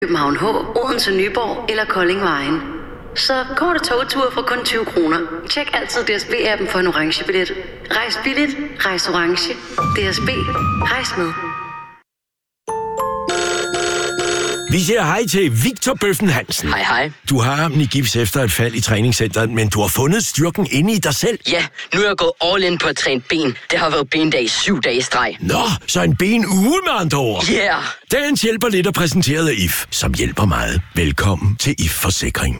København H, Odense Nyborg eller Kolding Vejen. Så korte togtur for kun 20 kroner. Tjek altid DSB-appen for en orange billet. Rejs billigt, rejs orange. DSB, rejs med. Vi siger hej til Victor Bøffen Hansen. Hej, hej. Du har ham i gips efter et fald i træningscenteret, men du har fundet styrken inde i dig selv. Ja, nu er jeg gået all in på at træne ben. Det har været bendag i 7 dage i streg. Nå, så en benuge med andre ord. Yeah! Dagens hjælper lidt er præsenteret af IF, som hjælper meget. Velkommen til IF Forsikring.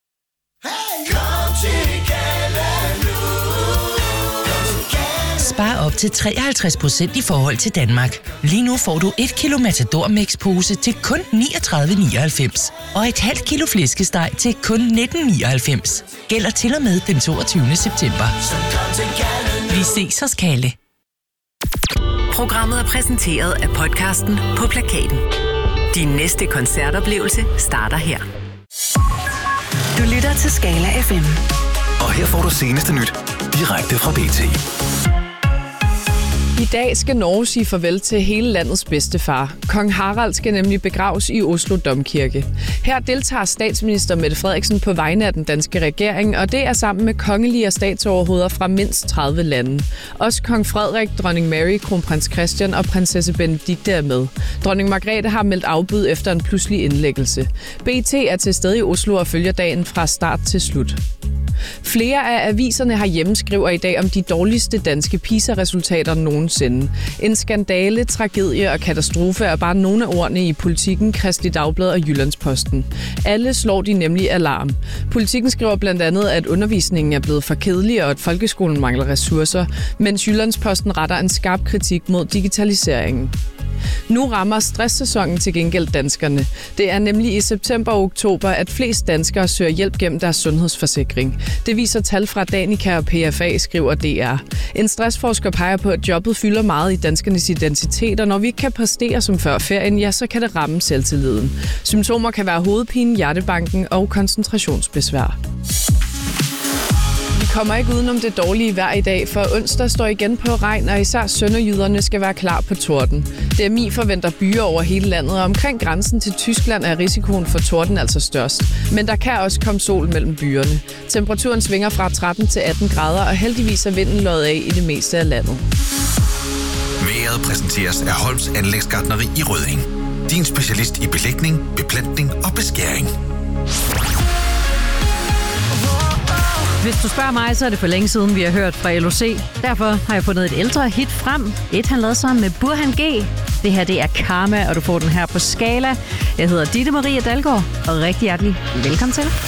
Spar op til 53% i forhold til Danmark. Lige nu får du 1 kilo Matador Mix-pose til kun 39,99. Og et halvt kilo flæskesteg til kun 19,99. Gælder til og med den 22. september. Vi ses hos Kalle. Programmet er præsenteret af podcasten På Plakaten. Din næste koncertoplevelse starter her. Du lytter til Skala FM. Og her får du seneste nyt direkte fra BT. I dag skal Norge sige farvel til hele landets bedstefar. Kong Harald skal nemlig begraves i Oslo Domkirke. Her deltager statsminister Mette Frederiksen på vegne af den danske regering, og det er sammen med kongelige og statsoverhoveder fra mindst 30 lande. Også kong Frederik, dronning Mary, kronprins Christian og prinsesse Benedikte er med. Dronning Margrethe har meldt afbud efter en pludselig indlæggelse. BT er til stede i Oslo og følger dagen fra start til slut. Flere af aviserne herhjemme skriver i dag om de dårligste danske PISA-resultater nogensinde. En skandale, tragedie og katastrofe er bare nogle af ordene i Politiken, Kristeligt Dagblad og Jyllandsposten. Alle slår de nemlig alarm. Politiken skriver blandt andet, at undervisningen er blevet for kedelig og at folkeskolen mangler ressourcer, mens Jyllandsposten retter en skarp kritik mod digitaliseringen. Nu rammer stresssæsonen til gengæld danskerne. Det er nemlig i september og oktober, at flest danskere søger hjælp gennem deres sundhedsforsikring. Det viser tal fra Danica og PFA, skriver DR. En stressforsker peger på, at jobbet fylder meget i danskernes identitet, og når vi ikke kan præstere som før ferien, ja, så kan det ramme selvtilliden. Symptomer kan være hovedpine, hjertebanken og koncentrationsbesvær. Vi kommer ikke udenom det dårlige vejr i dag, for onsdag står igen på regn, og især sønderjyderne skal være klar på torden. DMI forventer byer over hele landet, og omkring grænsen til Tyskland er risikoen for torden altså størst. Men der kan også komme sol mellem byerne. Temperaturen svinger fra 13 til 18 grader, og heldigvis er vinden løjet af i det meste af landet. Vejret præsenteres af Holms Anlægsgartneri i Rødding. Din specialist i belægning, beplantning og beskæring. Hvis du spørger mig, så er det for længe siden, vi har hørt fra LOC. Derfor har jeg fundet et ældre hit frem. Et, han lavede sammen med Burhan G. Det her, det er Karma, og du får den her på Skala. Jeg hedder Ditte Marie Dalgaard, og rigtig hjertelig velkommen til.